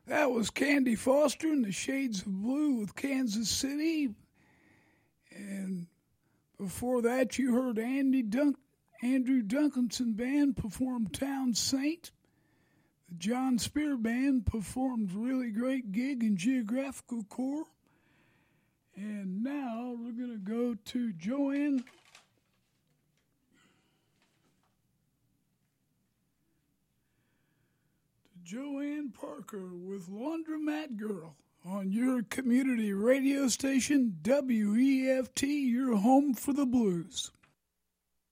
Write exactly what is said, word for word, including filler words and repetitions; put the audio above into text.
That was Candy Foster and the Shades of Blue with Kansas City. And before that, you heard Andy Dunk, Andrew Duncanson Band perform Town Saint. The John Spear Band performed Really Great Gig in Geographical Corps. And now we're going to go to Joanne. Joanne Parker with Laundromat Girl on your community radio station, W E F T, your home for the blues.